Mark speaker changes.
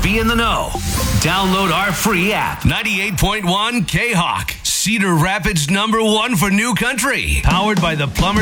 Speaker 1: be in the know. Download our free app. 98.1 K-Hawk, Cedar Rapids #1 for new country. Powered by the Plumber